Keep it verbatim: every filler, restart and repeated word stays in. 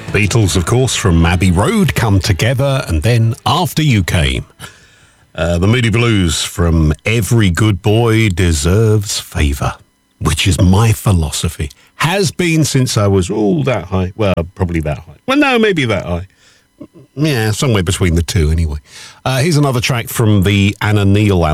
Beatles, of course, from Abbey Road, Come Together, and then After You Came. Uh, the Moody Blues from Every Good Boy Deserves Favour, which is my philosophy. Has been since I was all that high. Well, probably that high. Well, no, maybe that high. Yeah, somewhere between the two anyway. Uh, here's another track from the Anna Neil album.